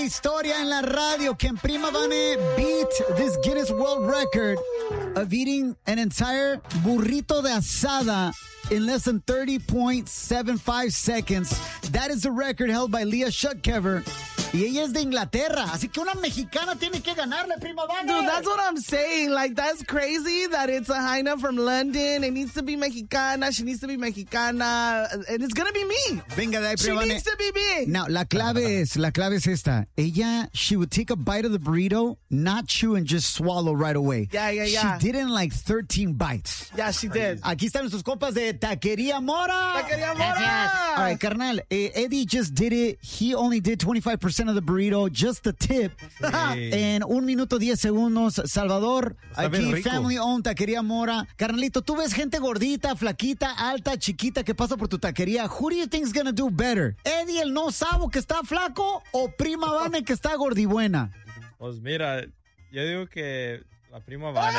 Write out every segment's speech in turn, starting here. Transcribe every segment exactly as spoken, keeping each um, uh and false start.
Historia en la radio. Can Prima Vane beat this Guinness World Record of eating an entire burrito de asada in less than thirty point seven five seconds? That is the record held by Leah Schuckkever. Y ella es de Inglaterra, así que una mexicana tiene que ganarle, Prima Vane. Dude, that's what I'm saying. Like, that's crazy that it's a Jaina from London. It needs to be Mexicana. She needs to be Mexicana. And it's gonna be me. Venga de ahí, She Prima Vane. needs to be me. Now, la clave es, la clave es esta. Ella, she would take a bite of the burrito, not chew and just swallow right away. Yeah, yeah, yeah. She did it in like thirteen bites. Yeah, she did. Aquí están nuestros compas de Taquería Mora. Taquería Mora. All right, carnal. Eh, Eddie just did it. He only did twenty-five percent of the burrito, just the tip. En un minuto diez segundos. Salvador, Está bien aquí rico. Family Owned Taquería Mora. Carnalito, tú ves gente gordita, flaquita, alta, chiquita que pasa por tu taquería. Who do you think is gonna do better? Eddie, el no sabo que está flaco, o Prima Vane que está gordibuena? Pues mira, yo digo que la Prima Vane.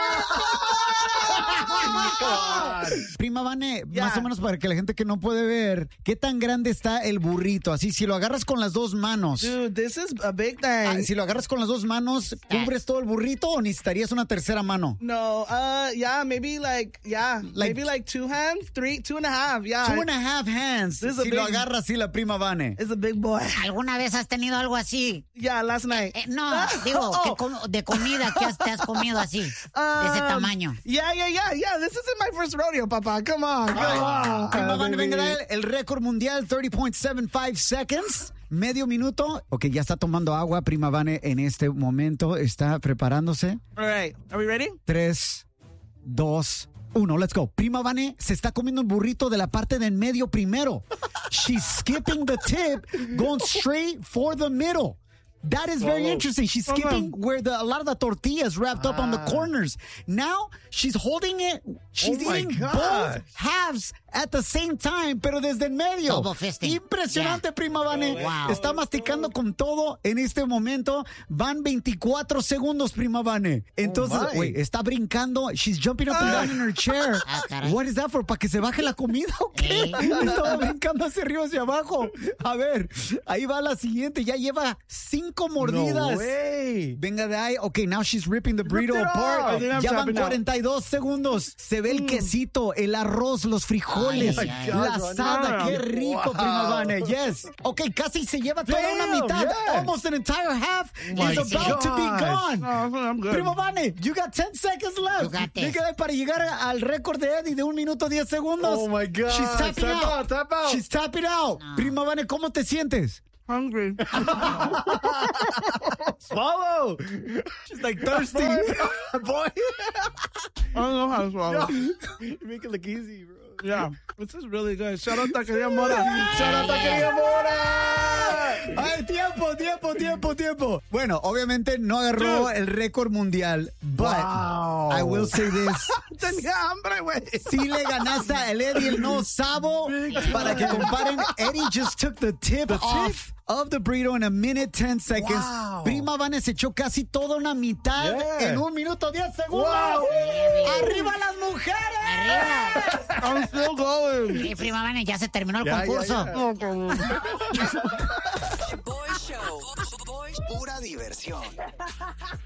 Prima Vane, Yeah. más o menos para que la gente que no puede ver, ¿qué tan grande está el burrito? Así, si lo agarras con las dos manos. Dude, this is a big Ah, thing. si lo agarras con las dos manos, ¿cubres todo el burrito o necesitarías una tercera mano? No, uh, yeah, maybe like, yeah, Like- maybe like two hands, three, two and a half, yeah. Two and a half hands. This is a Si lo big- agarras así la Prima Vane. It's a big boy. ¿Alguna vez has tenido algo así? Yeah, last night. Eh, no, digo, Oh. que com- de comida que has- te has comido así, de ese Um, tamaño. Yeah, yeah, yeah, yeah. This isn't my first rodeo, Papa. Come on, come on. Prima Vane, baby. venga, dale el récord mundial, thirty point seven five seconds. Medio minuto. Ok, ya está tomando agua Prima Vane en este momento. Está preparándose. All right, are we ready? Tres, dos, uno. Let's go. Prima Vane se está comiendo el burrito de la parte de en medio primero. She's skipping the tip, going straight for the middle. That is very Oh. interesting. She's skipping where the a lot of the tortilla is wrapped up on the corners. Now she's holding it. She's Oh my eating gosh. both halves at the same time, pero desde el medio. Double fisting. Impresionante, Yeah. Prima Vane. Wow. Está masticando con todo en este momento. Van veinticuatro segundos, Prima Vane. Entonces, my. wait, está brincando. She's jumping up and down in her chair. Ah, caray. What is that for? ¿Para que se baje la comida o qué? Eh. Estaba brincando hacia arriba, hacia abajo. A ver, ahí va la siguiente. Ya lleva cinco mordidas. No way. Venga de ahí. Ok, now she's ripping the burrito it apart. off. I think I'm Ya van tapping out. cuarenta y dos segundos. Se ve el quesito, el arroz, los frijoles, Ay, ay, la ay. asada. Qué rico, Wow. Prima Vane. Yes. Ok, casi se lleva toda una Damn, mitad. yeah. Almost an entire half my is about to be gosh. gone. Oh, I'm good. Prima Vane, you got ten seconds left. You got this. Venga de ahí para llegar a- al récord de Eddie de un minuto diez segundos. Oh, my God. She's tapping Tap out. out, tap out. She's tapping out. Prima Vane, ¿cómo te sientes? Hungry. Swallow. She's like thirsty. Boy. I don't know how to swallow. You make it look easy, bro. Yeah, this is really good. Shout out Taquería Mora. Shout out Taquería Mora. Ay, tiempo, tiempo, tiempo, tiempo. Bueno, obviamente no agarró el récord mundial, but Wow. I will say this. Tenía hambre, güey. Si le ganaste a el Eddie el no sabo, para que comparen, Eddie just took the tip off of the burrito in a minute ten seconds. Wow. Prima Vane se echó casi toda una mitad Yeah. en un minuto diez segundos. Wow. ¡Arriba las mujeres! Arriba. I'm still going. Y Prima Vane, ya se terminó el Ya, ya, concurso. ya. Boy Show. Boy- Pura diversión.